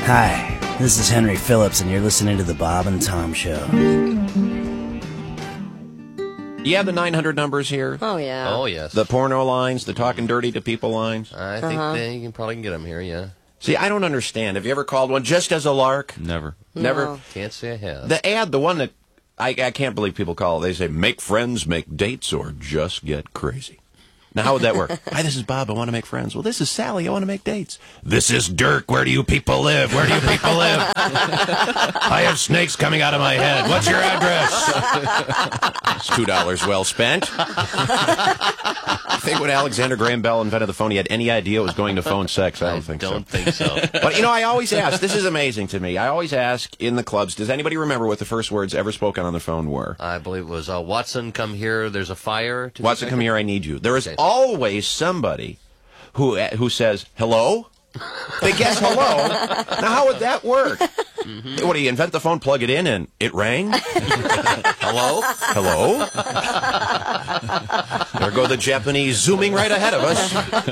Hi, this is Henry Phillips, and you're listening to The Bob and Tom Show. You have the 900 numbers here? Oh, yeah. Oh, yes. The porno lines, the talking dirty to people lines? I think you can probably get them here, yeah. See, I don't understand. Have you ever called one just as a lark? Never. Never? No. Can't say I have. The ad, the one that I can't believe people call, they say, make friends, make dates, or just get crazy. Now, how would that work? Hi, this is Bob. I want to make friends. Well, this is Sally. I want to make dates. This is Dirk. Where do you people live? Where do you people live? I have snakes coming out of my head. What's your address? It's $2 well spent. I think when Alexander Graham Bell invented the phone, he had any idea it was going to phone sex. I don't think so. But, I always ask. This is amazing to me. I always ask in the clubs, does anybody remember what the first words ever spoken on the phone were? I believe it was, Watson, come here. There's a fire. Watson, come here. I need you. There is always somebody who says, hello? They guess hello. Now, how would that work? Mm-hmm. What, do you invent the phone, plug it in, and it rang? Hello? Hello? There go the Japanese zooming right ahead of us.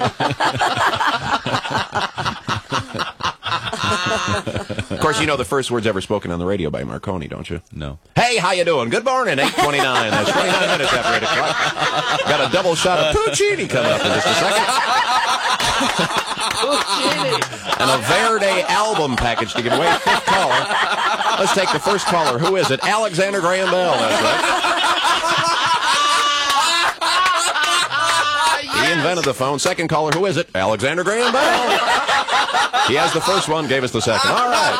Of course, you know the first words ever spoken on the radio by Marconi, don't you? No. Hey, how you doing? Good morning, 8:29. That's 29 minutes after 8 o'clock. Got a double shot of Puccini coming up in just a second. And a Verde album package to give away. Fifth caller. Let's take the first caller. Who is it? Alexander Graham Bell. That's right. He invented the phone. Second caller. Who is it? Alexander Graham Bell. He has the first one, gave us the second. All right.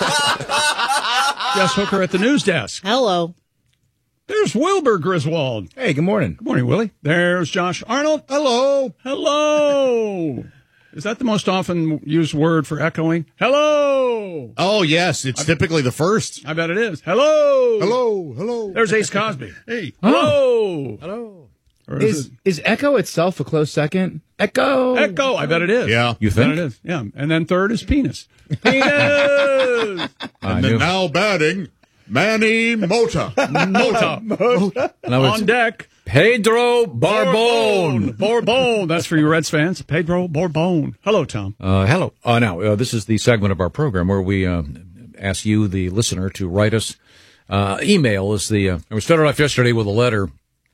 Jess Hooker at the news desk. Hello. There's Wilbur Griswold. Hey, good morning. Good morning, Willie. There's Josh Arnold. Hello. Hello. Is that the most often used word for echoing? Hello. Oh, yes. It's typically the first. I bet it is. Hello. Hello. Hello. There's Ace Cosby. Hey. Hello. Hello. Or Is Echo itself a close second? Echo. Echo. I bet it is. Yeah. You think? I bet it is. Yeah. And then third is penis. Penis. And then now batting, Manny Mota. Mota. On deck. Pedro Barbone. Bourbon. That's for you Reds fans. Pedro Bourbon. Hello, Tom. Hello. Now, this is the segment of our program where we ask you, the listener, to write us. Email is the. We started off yesterday with a letter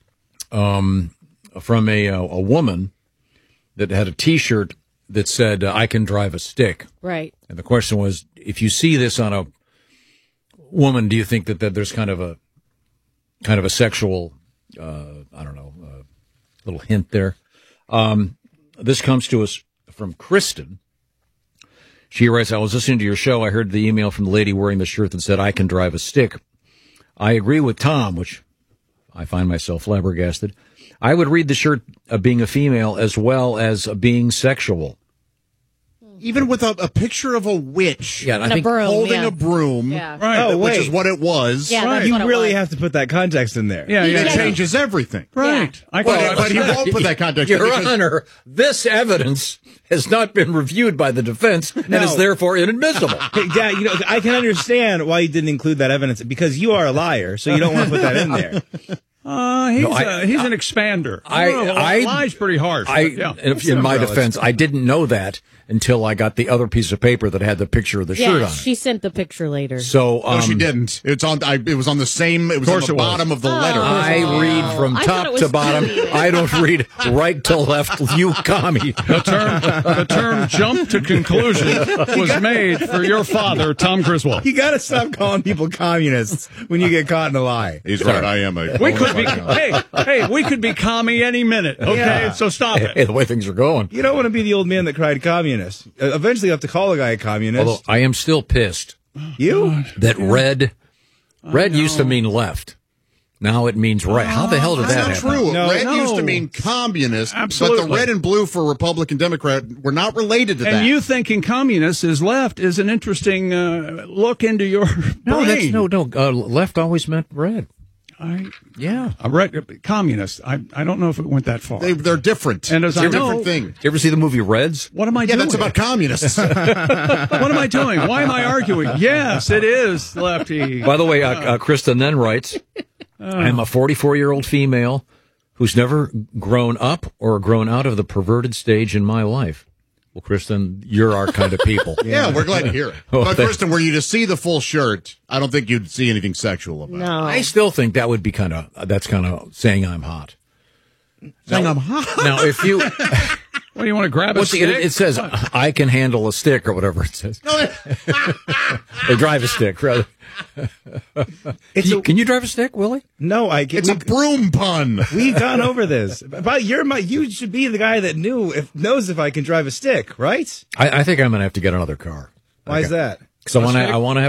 from a woman that had a T-shirt that said, I can drive a stick. Right. And the question was, if you see this on a woman, do you think that there's kind of a sexual, little hint there? This comes to us from Kristen. She writes, I was listening to your show. I heard the email from the lady wearing the shirt that said, I can drive a stick. I agree with Tom, which I find myself flabbergasted. I would read the shirt being a female as well as being sexual. Even with a picture of a witch I think holding a broom, Right. which is what it was. Yeah, Right. that's what You it really was. have to put that context in there. Yeah. That changes everything. Right. Yeah. I can drive a But he stick. won't put that context in Your because Honor, this evidence has not been reviewed by the defense and is therefore inadmissible. Hey, Dad, I can understand why you didn't include that evidence because you are a liar, so you don't want to put that in there. He's an expander. Lie's pretty harsh. In my defense, I didn't know that until I got the other piece of paper that had the picture of the shirt on it. She sent the picture later. So, no, she didn't. It was on the same. It was on the bottom of the letter. I read from top to bottom. I don't read right to left. You commie. The term "jump to conclusion" was made for your father, Tom Griswold. You got to stop calling people communists when you get caught in a lie. He's right. I am a. We could be. Hey, we could be commie any minute. Okay, Yeah. so stop it. Hey, the way things are going. You don't want to be the old man that cried communist. Eventually, you have to call a guy a communist. Although I am still pissed You? that red used to mean left. Now it means right. How the hell did that That's happen? not true. No. Red used to mean communist, Absolutely. but the red and blue for Republican Democrat were not related to that. And you thinking communist is left is an interesting look into your brain. No. Left always meant red. Yeah. I read communist. I don't know if it went that far. They're different. And as it's I a different know- thing. You ever see the movie Reds? What am I Yeah, doing? that's about communists. What am I doing? Why am I arguing? Yes, it is, Lefty. By the way, Kristen then writes, I'm a 44-year-old female who's never grown up or grown out of the perverted stage in my life. Well, Kristen, you're our kind of people. Yeah, we're glad to hear it. But Kristen, were you to see the full shirt, I don't think you'd see anything sexual about it. No. I still think that would be that's kind of saying I'm hot. Saying I'm hot. Now, if you... What, do you want to grab a stick? It says, I can handle a stick, or whatever it says. Or drive a stick, rather. Can you drive a stick, Willie? No, I can't. It's a broom pun. We've gone over this. But you should be the guy that knows if I can drive a stick, right? I think I'm going to have to get another car. Why is that? Because I want to have